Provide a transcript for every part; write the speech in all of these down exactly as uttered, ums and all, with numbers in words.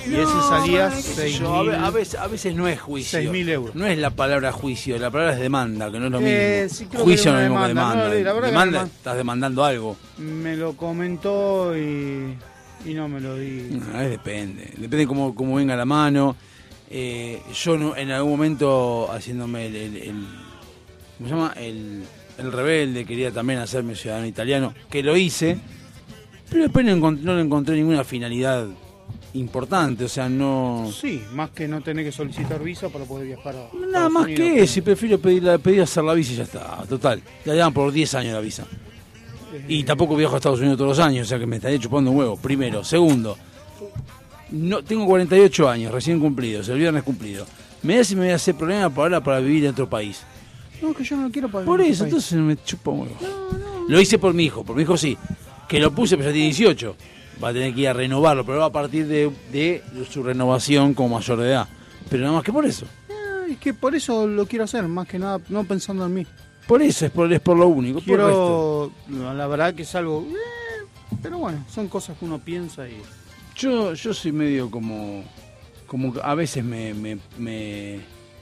y ese salía seis Yo, a, mil ve- a veces, a veces no es juicio. seis mil euros. No es la palabra juicio, la palabra es demanda, que no es lo mismo. Eh, sí, creo Juicio no que es era lo mismo que una demanda, demanda. no, la verdad que demanda, no. estás demandando algo. Me lo comentó y, y no me lo di. No, es depende. Depende cómo, cómo venga la mano. Eh, yo no, en algún momento haciéndome el, el, el- ¿cómo se llama? El, el rebelde, quería también hacerme ciudadano italiano, que lo hice, pero después no, encont- no le encontré ninguna finalidad importante, o sea, no... Sí, más que no tener que solicitar visa para poder viajar a Nada Estados más Unidos. que eso, y prefiero pedir, la- pedir hacer la visa y ya está, total. Ya llevan por diez años la visa. Eh, Y tampoco viajo a Estados Unidos todos los años, o sea que me estaría chupando un huevo, primero. Segundo, no, tengo cuarenta y ocho años, recién cumplidos, el viernes cumplido. Me da si me voy a hacer problema para ahora para vivir en otro país. No, que yo no quiero pagar. Por en eso, otro país. entonces me chupa un huevo. Lo hice por mi hijo, por mi hijo sí. Que lo puse, pero ya tiene dieciocho. Va a tener que ir a renovarlo, pero va a partir de, de su renovación como mayor de edad. Pero nada más que por eso. Eh, es que por eso lo quiero hacer, más que nada, no pensando en mí. Por eso, es por, es por lo único. Por el resto. Quiero, no, la verdad que es algo, eh, pero bueno, son cosas que uno piensa y... Yo, yo soy medio como, como que a veces me, me, me,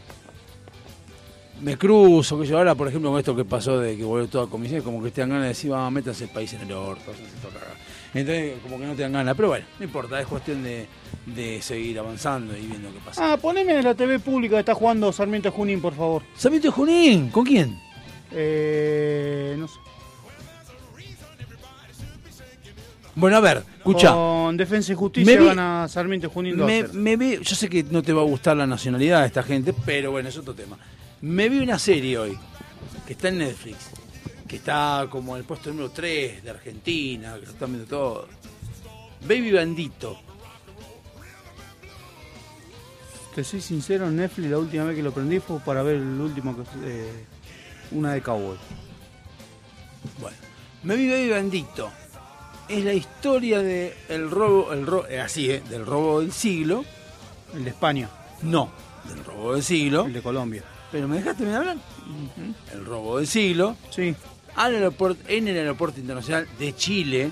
me cruzo, que yo ahora, por ejemplo, con esto que pasó de que volvió toda comisión, como que te dan ganas de decir, vamos, métanse el país en el orto, háganse toda cagada. Entonces, como que no te dan ganas, pero bueno, no importa, es cuestión de, de seguir avanzando y viendo qué pasa. Ah, poneme en la T V pública que está jugando Sarmiento de Junín, por favor. Sarmiento de Junín, ¿con quién? Eh, no sé. Bueno, a ver, escucha. Con Defensa y Justicia Me vi- gana Sarmiento de Junín dos a Me, cero. me vi, yo sé que no te va a gustar la nacionalidad de esta gente, pero bueno, es otro tema. Me vi una serie hoy, que está en Netflix, que está como en el puesto número tres de Argentina, que lo están viendo todo. Baby Bandito. Te soy sincero, en Netflix la última vez que lo prendí fue para ver el último, que eh, una de Cowboy. Bueno, me vi Baby Bandito. Es la historia de el robo, el ro, eh, así, eh, del robo del siglo. El de España, No, del robo del siglo. el de Colombia. Pero me dejaste de hablar. El robo del siglo. Sí, Al aeropuerto, en el aeropuerto internacional de Chile.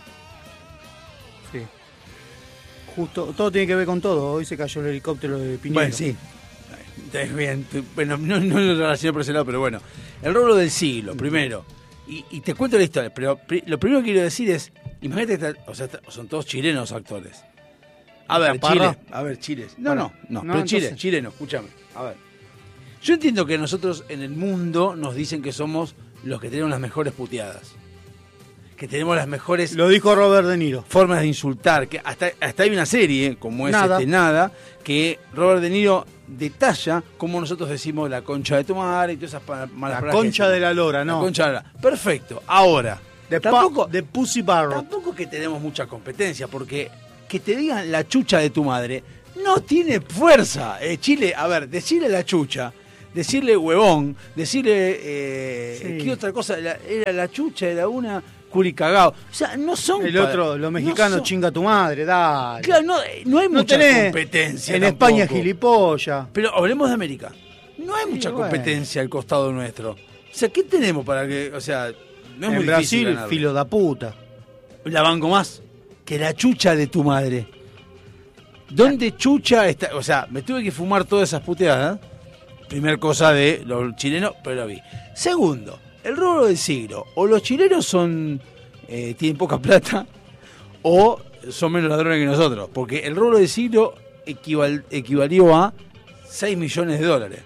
sí. Justo, todo tiene que ver con todo. Hoy se cayó el helicóptero de Piñero. Bueno, sí. Está bien. Bueno, no, no lo relacioné por ese lado, pero bueno. El robo del siglo, primero. Y, y te cuento la historia, pero pri- lo primero que quiero decir es, imagínate, que está- o sea, está- son todos chilenos actores. A ver, ¿Caparra? Chile. A ver, Chile. No, Bueno, no, no, no, pero Chile, entonces- chileno, escúchame. A ver. Yo entiendo que nosotros en el mundo nos dicen que somos los que tenemos las mejores puteadas. Que tenemos las mejores Lo dijo Robert De Niro. formas de insultar, que hasta, hasta hay una serie, como es Nada. este Nada, que Robert De Niro detalla cómo nosotros decimos la concha de tu madre y todas esas pa- malas La palabras que concha de decimos. la lora, La no. concha de la lora. Perfecto. Ahora, De, pa- tampoco, de Pussy Barrett. tampoco que tenemos mucha competencia, porque que te digan la chucha de tu madre no tiene fuerza. Eh, Chile, a ver, decirle la chucha, decirle huevón, decirle, eh, Sí. ¿qué otra cosa? La- era la chucha, era una curicagao. O sea, no son... El pa- otro, los mexicanos, no son- chinga tu madre, dale. Claro, no, no hay No mucha tenés competencia en tampoco. España gilipollas. Pero hablemos de América. No hay Sí, mucha bueno. competencia al costado nuestro. O sea, ¿qué tenemos para que...? O sea, no es En muy difícil Brasil, ganarle. filo da puta. La banco más que la chucha de tu madre. ¿Dónde chucha está? O sea, me tuve que fumar todas esas puteadas. Primer cosa de los chilenos, pero lo vi. Segundo, el robo del siglo. O los chilenos son eh, tienen poca plata, o son menos ladrones que nosotros. Porque el robo del siglo equival, equivalió a seis millones de dólares.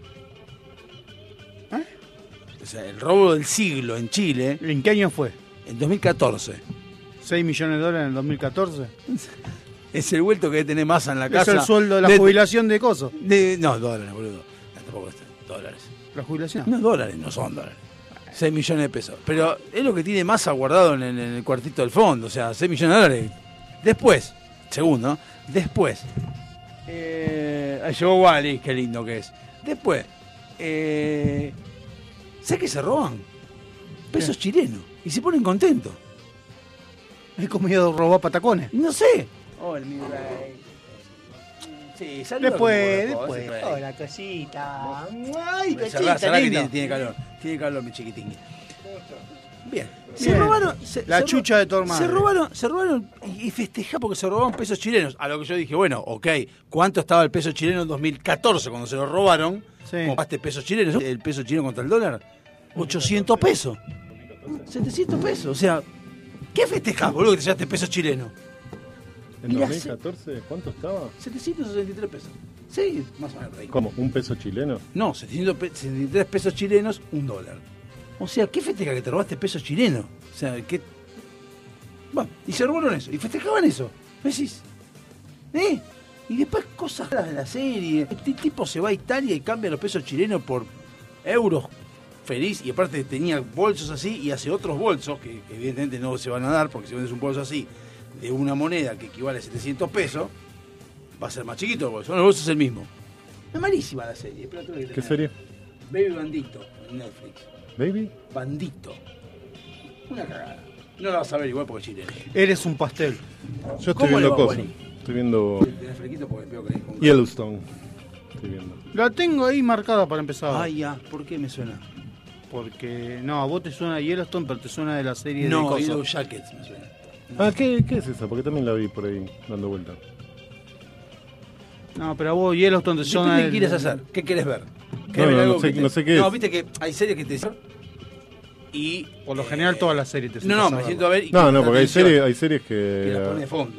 ¿Eh? O sea, el robo del siglo en Chile, ¿En qué año fue? en dos mil catorce. ¿seis millones de dólares en el dos mil catorce? Es el vuelto que debe tener masa en la Es casa. el sueldo de la De- jubilación de coso. de- no, dólares, boludo. No, tampoco es dólares. La jubilación. No, dólares, no son dólares. seis millones de pesos. Pero es lo que tiene masa guardado en el, en el cuartito del fondo. O sea, seis millones de dólares. Después, segundo, después. Eh, ahí llegó Wally, qué lindo que es. Después, eh, ¿sabes qué se roban? Pesos ¿Qué? chilenos. Y se ponen contentos. He comido robar patacones. No sé. Hola, mi rey. Sí, saluda Después, como después. corresponde, Hola, cosita. Ay, Cerrá, cosita cerrá que linda. tiene, tiene calor. Tiene calor, mi chiquitín. Bien. Se Bien. robaron. Se, La se chucha ro- de tu hermano. Se robaron, se robaron y, y festejá porque se robaron pesos chilenos. A lo que yo dije, bueno, ok, ¿cuánto estaba el peso chileno en dos mil catorce cuando se lo robaron? Sí. ¿Compraste pesos chilenos? ¿El peso chileno contra el dólar? ochocientos pesos. setecientos pesos. O sea, ¿qué festejás, boludo, que te llevaste pesos chilenos? ¿En Y la dos mil catorce cuánto estaba? setecientos sesenta y tres pesos. Sí, más o menos por ahí. ¿Cómo? ¿Un peso chileno? No, setecientos sesenta y tres pesos chilenos, un dólar. O sea, ¿qué festeja que te robaste pesos chilenos? O sea, ¿qué? Bueno, y se robaron eso, y festejaban eso. ¿Me decís? ¿Eh? Y después cosas raras de la serie. Este tipo se va a Italia y cambia los pesos chilenos por euros feliz. Y aparte tenía bolsos así y hace otros bolsos, que, que evidentemente no se van a dar, porque si vendes un bolso así, de una moneda que equivale a setecientos pesos, va a ser más chiquito el bolso. No, el bolso es el mismo. Es malísima la serie. Pero tengo que ¿Qué tener. serie? Baby Bandito, en Netflix. ¿Baby? Bandito. Una cagada. No la vas a ver igual porque es chileno. Eres un pastel. Yo estoy ¿Cómo le viendo va, cosas. Wally? Estoy viendo Tenés flequito porque veo que le dijo un- Yellowstone. Estoy viendo. La tengo ahí marcada para empezar. Ay, ya, ¿por qué me suena? Porque, no, a vos te suena Yellowstone, pero te suena de la serie de No, cosas. Yellow Jackets me suena. Ah, ¿qué, ¿qué es esa? Porque también la vi por ahí dando vuelta. No, pero a vos Yellowstone te suena... ¿Qué el- quieres hacer? ¿Qué quieres ver? No, ¿Querés ver no, algo no sé- que te- no sé qué No, es. viste que hay series que te... Y... Por lo general todas las series te No, no, sientas a me verla. siento a ver... y No, que no, presta porque hay atención, series, hay series Que la pone de que... fondo.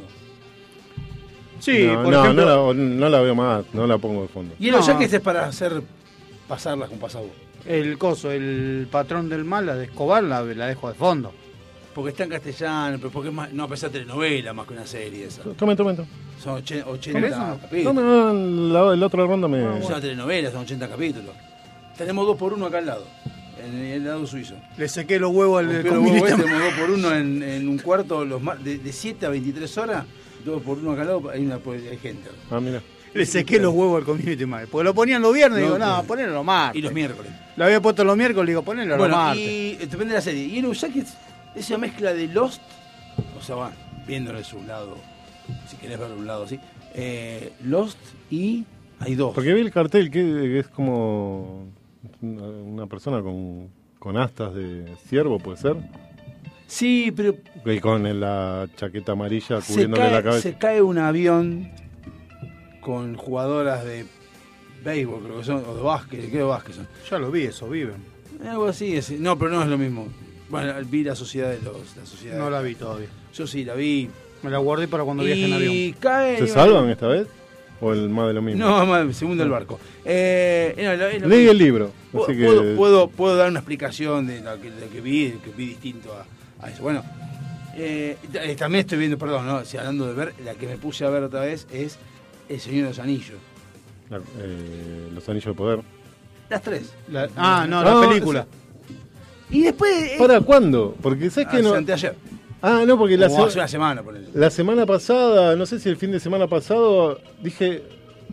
Sí, no, por no, ejemplo... no, la, no la veo más, no la pongo de fondo. Yellow No. Jackets es para hacer... Pasarlas con pasado. El coso, el patrón del mal, la de Escobar, la, la dejo de fondo. Porque está en castellano, pero porque es más... No, pensá telenovela más que una serie esa. Tomen, tomen. Son oche- ¿Cómo ochenta eso? capítulos. Tomen, no, la, la otra ronda me... Es una telenovela, son ochenta capítulos. Tenemos dos por uno acá al lado, en el lado suizo. Le sequé los huevos al Pero comunista. tenemos dos por uno en, en un cuarto, los mar- de, de siete a veintitrés horas, dos por uno acá al lado, hay, una, hay gente. Ah, mira. Le sequé los huevos al community mal. Porque lo ponían los viernes y No, digo, no, no. ponelo los martes. Y los miércoles. Lo había puesto los miércoles, digo, ponelo los Bueno, martes. y eh, depende de la serie. Yellow Jackets es una mezcla de Lost, o sea, va, viéndolo de su lado, si querés verlo de un lado así, eh, Lost y hay dos. Porque vi el cartel que, que es como una, una persona con, con astas de ciervo, ¿puede ser? Sí, pero Y con la chaqueta amarilla se cubriéndole cae, la cabeza. se cae un avión con jugadoras de béisbol, creo que son, o de básquet, creo de básquet son. Ya lo vi, eso, viven. Algo así, es- no, pero no es lo mismo. Bueno, vi la sociedad de los... La sociedad No la vi todavía. Yo sí, la vi. Me la guardé para cuando viaje en y avión. cae... ¿Se salvan esta vez? ¿O el más de lo mismo? No, más, se hunde el barco. Eh, no, lo- es lo Leí mismo. el libro. Puedo, Así que... puedo, puedo, puedo dar una explicación de lo que, de lo que vi, que vi distinto a, a eso. Bueno, eh, t- también estoy viendo, perdón, ¿no? Si hablando de ver, la que me puse a ver otra vez es El Señor de los Anillos. La- eh, los anillos de poder. Las tres. La- ah, no, Ah, la película. Y después... eh, ¿Para cuándo? Porque sabes ah, que no. anteayer. Ah, no, porque la, Como hace se- una semana, por eso. la semana pasada, no sé si el fin de semana pasado, dije.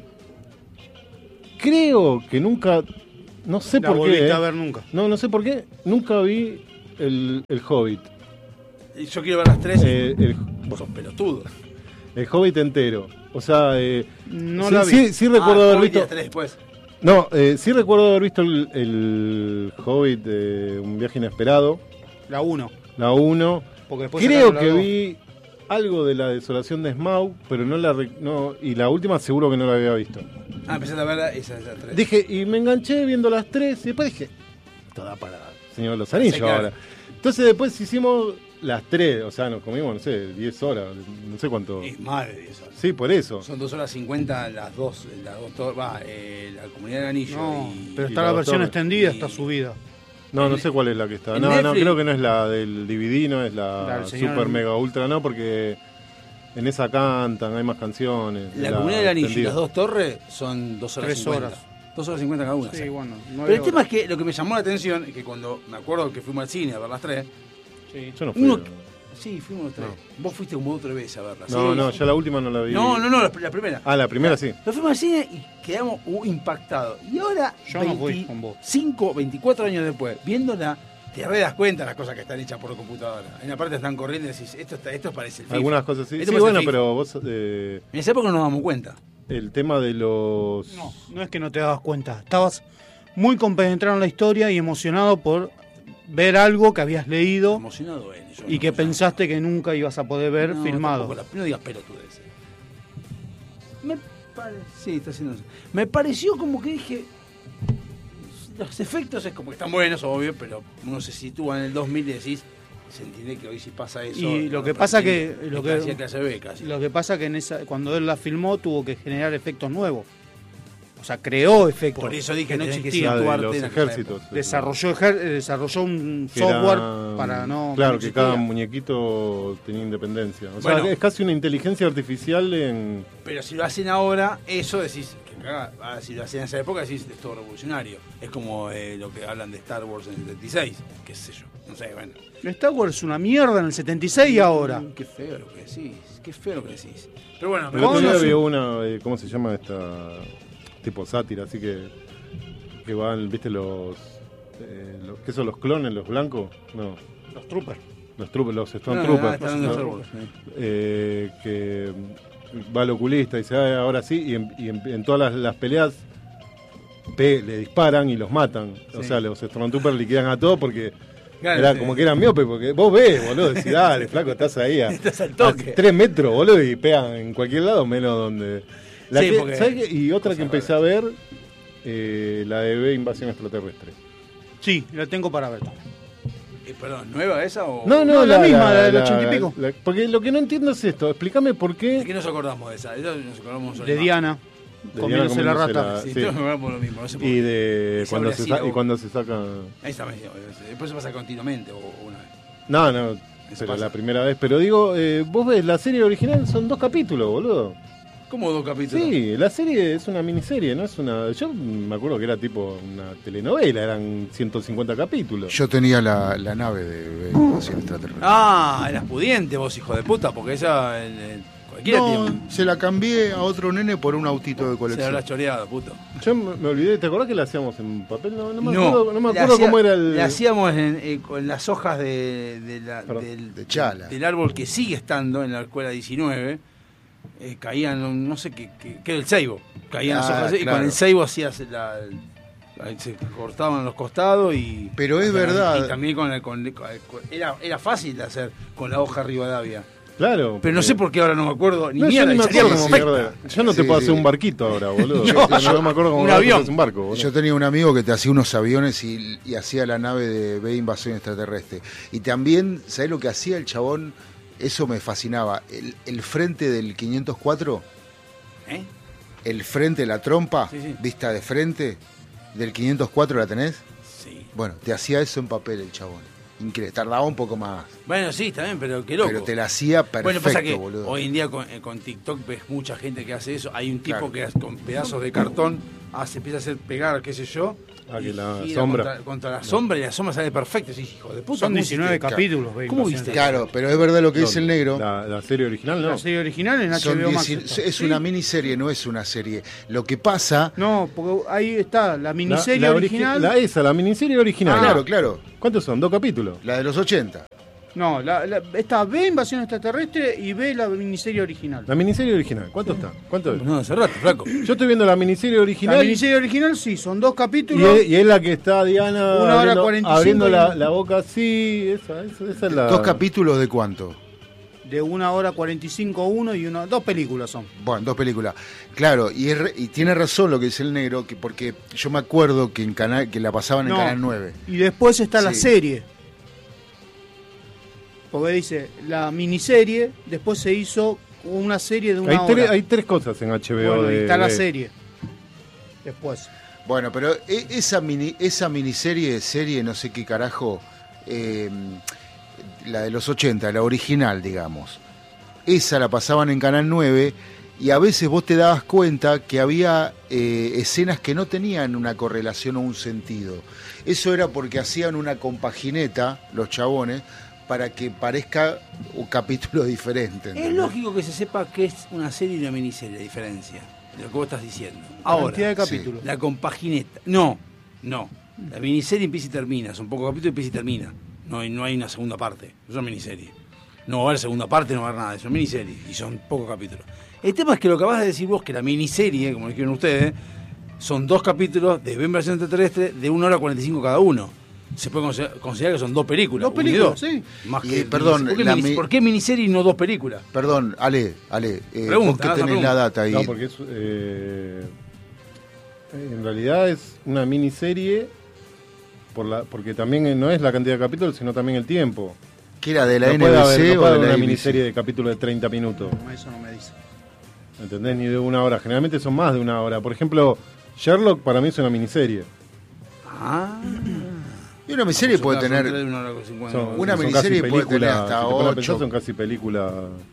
Creo que nunca. No sé La por volviste qué. a eh. ver nunca. No, no sé por qué. Nunca vi el, el Hobbit. Y yo quiero ver las tres. Eh, el, Vos sos pelotudo. el Hobbit entero. O sea, eh, No sí, la vi. sí, sí recuerdo Ah, haber Hobbit y visto. las tres después. No, eh, sí recuerdo haber visto el, el Hobbit de Un viaje inesperado, La uno. la uno. Porque después Creo sacaron la que dos. vi algo de la desolación de Smaug, pero no la re- no, y la última seguro que no la había visto. Ah, empezaste a verla, esa es la tres. Dije, y me enganché viendo las tres, y después dije, toda para Señor de los Anillos Sí, claro. ahora. Entonces después hicimos las tres, o sea, nos comimos, no sé, diez horas, no sé cuánto. Es más de diez horas. Sí, por eso. Son dos horas cincuenta las dos, las dos, to- va, eh, la Comunidad del Anillo No, y... pero y está la la dos versión torres. extendida, Y- está subida. No, no sé cuál es la que está. en No, no, Netflix- creo que no es la del D V D, no es La la del señor- Super Mega Ultra, no, porque en esa cantan, hay más canciones. La, es Comunidad del Anillo y extendida. las dos torres son dos horas Tres cincuenta. horas. Dos horas cincuenta cada una. Sí, sí. bueno. Pero el tema es que lo que me llamó la atención es que cuando me acuerdo que fuimos al cine a ver las tres, Sí. Yo no fui. uno, sí, fuimos los tres. Vos fuiste como otra vez a verlas. No, sí. no, ya la última no la vi. No, no, no, la, la primera. Ah, la primera sí. Nos fuimos al cine y quedamos uh, impactados. Y ahora, Yo no fui con vos. veinticinco, veinticuatro años después, viéndola, te re das cuenta de las cosas que están hechas por computadora. En una parte están corriendo y decís, esto, está, esto parece el FIFA. Algunas cosas sí. Esto Sí, parece bueno, el FIFA. pero vos. eh, En esa época no nos damos cuenta. el tema de los. No, no es que no te dabas cuenta. Estabas muy compenetrado en la historia y emocionado por ver algo que habías leído Emocionado él. yo y no que emocionado. pensaste que nunca ibas a poder ver No, filmado. tampoco la- no digas pelotudeces. Me pare... Sí, está haciendo eso. Me pareció como que dije... Los efectos es como que están buenos, obvio, pero uno se sitúa en el dos mil y decís... Se entiende que hoy si pasa eso... Y lo no, que pasa que- es lo que- casi clase B, casi. Lo que pasa que en esa, cuando él la filmó tuvo que generar efectos nuevos. O sea, creó efectos. Por eso dije que no que tenés que existían. La de situarte los en aquella ejércitos. Desarrolló, ejer- desarrolló un Que software era, para no... Claro, no que existía. cada muñequito tenía independencia. O sea, Bueno. es casi una inteligencia artificial en... Pero si lo hacen ahora, eso decís, que cagada. Ah, si lo hacen en esa época, decís, es todo revolucionario. Es como eh, lo que hablan de Star Wars en el setenta y seis, qué sé yo, no sé, bueno. Star Wars es una mierda en el setenta y seis y ahora. Mm, Qué feo lo que decís, qué feo lo que decís. Pero bueno, El otro no, día no, había sí. una, eh, ¿cómo se llama esta? Tipo sátira, así que... Que van, viste, los... Eh, los ¿Qué son los clones, los blancos? No, Los troopers. los troopers, los no, Stormtroopers. no, está hablando de ¿no? Star Wars, sí. eh, que va al oculista y dice, "Ah, ahora sí", y en, y en- en todas las, las peleas pe- le disparan y los matan. O Sí. sea, los Stormtroopers liquidan a todos porque Claro, era sí. como que eran miopes, porque vos ves, boludo, decís, dale, flaco, estás ahí a, Estás al a toque. tres metros, boludo, y pegan en cualquier lado, menos donde... La Sí, que- porque- ¿sabes qué? Y otra cosa que empecé a ver, eh, la de B, Invasión Extraterrestre. Sí, la tengo para ver. Eh, perdón, ¿nueva esa o...? No, no, No, la misma, la del ochenta y pico. la- porque lo que no entiendo es esto, explícame por ¿De qué... qué nos acordamos de esa? De esa nos acordamos De Diana, De comiéndose Diana la comiéndose rata. la- Sí, sí. todos nos acordamos lo mismo, no sé por Y qué. de Esa cuando habría se, sa- sido- y cuando se saca... Ahí está, después se pasa continuamente o o una vez. No, no, Eso pero pasa. la primera vez. Pero digo, eh, vos ves, la serie original son dos capítulos, boludo. ¿Cómo dos capítulos? Sí, la serie es una miniserie, no es una... Yo me acuerdo que era tipo una telenovela, eran ciento cincuenta capítulos. Yo tenía la, la nave de Invasión Extraterrestre. Ah, eras pudiente vos, hijo de puta, porque esa... el- el- cualquiera No, tiene... se la cambié a otro nene por un autito de Se la colección. habrás choreado, puto. Yo me, me olvidé, ¿te acordás que la hacíamos en papel? No, no me No, acuerdo, no me le acuerdo hacía- cómo era el... Le hacíamos en, eh, con las hojas de, de la- Perdón, del, de chala. del árbol que sigue estando en la escuela diecinueve. Eh, caían, no sé qué, qué, qué era el ceibo. Caían las Ah, hojas y claro. con el ceibo hacías la, la- se cortaban los costados y. Pero es verdad. Y también con, el- con, con- era, era fácil de hacer con la hoja Rivadavia. Claro. Pero no sé por qué ahora no me acuerdo ni No, yo mierda. ni me y salía acuerdo cómo perfecta. mierda. Yo no te Sí, puedo sí. hacer un barquito ahora, boludo. No, no, no me acuerdo cómo un se avión. hace un barco, boludo. Yo tenía un amigo que te hacía unos aviones y, y hacía la nave de B Invasión Extraterrestre. Y también, ¿sabés lo que hacía el chabón? Eso me fascinaba. El, el frente del quinientos cuatro, ¿Eh? el frente, la trompa, Sí, sí. vista de frente, del quinientos cuatro, ¿la tenés? Sí. Bueno, te hacía eso en papel el chabón. Increíble. Tardaba un poco más. Bueno, sí, está bien, pero qué loco. Pero te la hacía perfecto, Bueno, pasa que boludo. hoy en día con, eh, con TikTok ves mucha gente que hace eso. Hay un tipo Claro. que hace- con pedazos de cartón hace, empieza a hacer pegar, qué sé yo. Ah, que y la gira sombra. Contra, contra la sombra y la sombra sale perfecta. Sí, hijo de puta. Son ¿cómo diecinueve hiciste? capítulos. ve, ¿Cómo Invasión viste? Claro, pero es verdad lo que dice el negro. La, la serie original, ¿no? La serie original en Son H B O Max. dieci- está. es una miniserie, no es una serie. Lo que pasa... No, porque ahí está la La- miniserie la origi- original. La esa, la miniserie original. Ah, claro, claro. ¿Cuántos son? ¿Dos capítulos? La de los ochenta. No, la, la- está B Invasión Extraterrestre y B la miniserie original. La miniserie original. ¿Cuánto está? ¿Cuánto es? No, hace rato, flaco. Yo estoy viendo la miniserie original. La miniserie original sí, son dos y, capítulos. es, y es la que está Diana Una hora abriendo, cuarenta y cinco abriendo y- la, la boca así. Esa, esa, esa es la. ¿Dos capítulos de cuánto? De una hora cuarenta y cinco uno y una, dos películas son. Bueno, dos películas. Claro, y, es re- y tiene razón lo que dice el negro, que porque yo me acuerdo que en canal que la pasaban en No. Canal nueve. Y después está la Sí. serie. Porque dice, la miniserie después se hizo una serie de una Hay, hora. tres, hay tres cosas en H B O. Bueno, y de, está la de- serie. Después. Bueno, pero e- esa mini esa miniserie, serie, no sé qué carajo, eh, la de los ochenta, la original, digamos. Esa la pasaban en Canal nueve y a veces vos te dabas cuenta que había eh, escenas que no tenían una correlación o un sentido. Eso era porque hacían una compagineta, los chabones, para que parezca un capítulo diferente. Es ¿entendés? lógico que se sepa que es una serie y una miniserie, la diferencia de lo que vos estás diciendo. La Ahora, cantidad de sí. capítulos. la compagineta. No, no. La miniserie empieza y termina. Son pocos capítulos, empieza y termina. No hay, no hay una segunda parte. Es una miniserie. No va a haber segunda parte, no va a haber nada. Es una miniserie y son pocos capítulos. El tema es que lo que acabas de decir vos, que la miniserie, como dijeron ustedes, son dos capítulos de Invasión Extraterrestre de una hora cuarenta y cinco cada uno. se puede considerar, considerar que son dos películas. Dos películas, una y sí. Más Y, que, perdón, ¿por qué, la minis- mi- ¿por qué miniserie y no dos películas? Perdón, Ale, Ale, eh, Pregunta, vos que haz la tenés pregunta. la data ahí. No, porque es, eh, en realidad es una miniserie por la, porque también no es la cantidad de capítulos, sino también el tiempo. ¿Qué era de la no N puede B haber, C no o puede de haber la una A B C? miniserie de capítulos de treinta minutos. No, eso no me dice. ¿Entendés? Ni de una hora. Generalmente son más de una hora. Por ejemplo, Sherlock para mí es una miniserie. Ah. Y una miniserie puede Son tener... tres de una hora con cincuenta Son, minutos. Una son miniserie casi puede tener películas, hasta si te pones a ocho. pensar, son casi películas.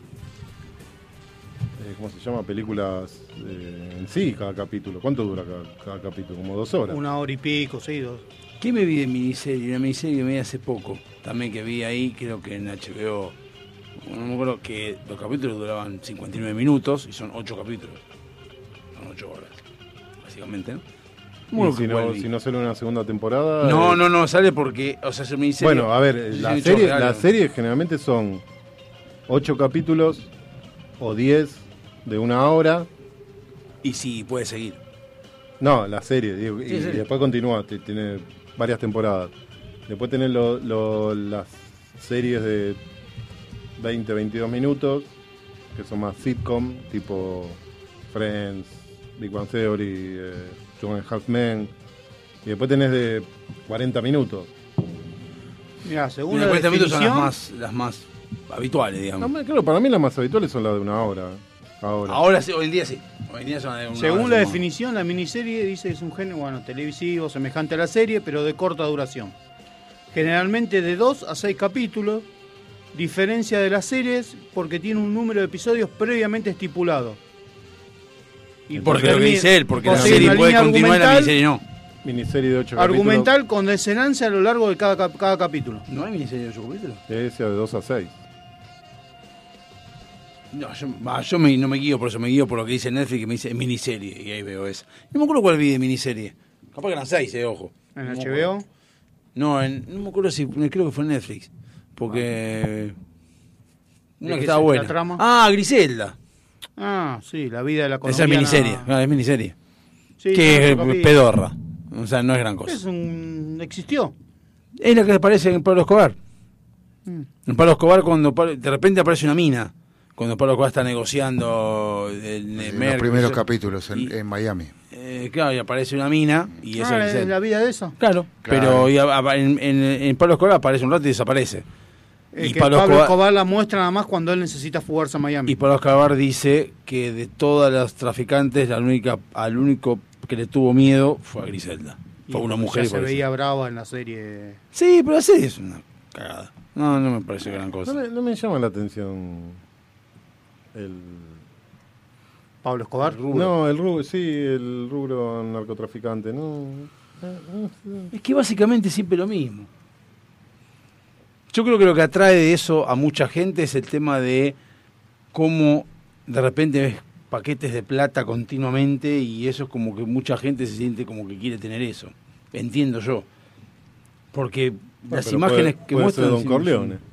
eh, ¿Cómo se llama? Películas eh, en sí, cada capítulo. ¿Cuánto dura cada, cada capítulo? Como dos horas. Una hora y pico, sí, dos. ¿Qué me vi de miniserie? Una miniserie que me vi hace poco. También que vi ahí, creo que en H B O. No me acuerdo que los capítulos duraban cincuenta y nueve minutos y son ocho capítulos. Son ocho horas, básicamente, ¿no? Y Bueno, si, que no, igual vi. si no sale una segunda temporada. No, eh, no, no, sale porque, o sea, es una miniserie. Bueno, a ver, es la un hecho serie, real, la ¿no? serie generalmente son ocho capítulos o diez de una hora. Y sí, puede seguir. No, la serie, digo, y, Sí, sí. y después continúa, t- tiene varias temporadas. Después tenés lo- lo- las series de veinte, veintidós minutos, que son más sitcom, tipo Friends, Big Bang Theory, eh, Two and a Half Men. Y después tenés de cuarenta minutos. Mira, según Una la cuarenta minutos son las definición, más, las más habituales, digamos. No, claro, para mí las más habituales son las de una hora. Ahora. Ahora sí, hoy en día sí. Hoy en día son de una según hora, la son definición, la miniserie dice que es un género bueno, televisivo, semejante a la serie, pero de corta duración. Generalmente de dos a seis capítulos, diferencia de las series porque tiene un número de episodios previamente estipulado. Y más. Porque lo que termina- dice él, porque la sigue serie una puede línea continuar y la argumental- miniserie no. Miniserie de ocho Argumental con desenlace a lo largo de cada, cap- cada capítulo. ¿No hay miniserie de ocho capítulos? capítulos. Esa de dos a seis. No, yo, va, yo me- no me guío por eso, me guío por lo que dice Netflix, que me dice miniserie, y ahí veo eso. No me acuerdo cuál vi de miniserie. Capaz que eran seis, eh, ojo. En No me H B O. acuerdo. No, en- no me acuerdo si, creo que fue en Netflix. Porque... Una qué que estaba es la buena. trama? Ah, Griselda. Ah, sí, la vida de la Esa es colombiana. miniserie, ah, es miniserie. Sí, que es ocho capítulos. pedorra. O sea, no es gran cosa. Es un... existió. Es la que aparece en Pablo Escobar. Mm. En Pablo Escobar, cuando Pablo- de repente aparece una mina. Cuando Pablo Escobar está negociando el, el En Merck, los primeros eso. capítulos en, Y- en Miami. Eh, claro, y aparece una mina y eso Ah, es ¿es la vida de eso? Claro, Claro. pero y a- a- en, en- en Pablo Escobar aparece un rato y desaparece. Eh, y que Pablo, Pablo Escobar, Escobar la muestra nada más cuando él necesita fugarse a Miami. y Pablo Escobar dice que de todas las traficantes, la única, al único que le tuvo miedo fue a Griselda. Y Fue una ya mujer. y se fue veía Griselda. brava en la serie. Sí, pero así es una cagada. No, no me parece gran cosa. No me, no me llama la atención el... Pablo Escobar. No, el rubro, sí, el rubro narcotraficante, no. Es que básicamente siempre lo mismo. Yo creo que lo que atrae de eso a mucha gente es el tema de cómo de repente ves paquetes de plata continuamente y eso es como que mucha gente se siente como que quiere tener eso. Entiendo yo. Porque las pero imágenes puede- que puede muestran... ser Don sí, Corleone. son-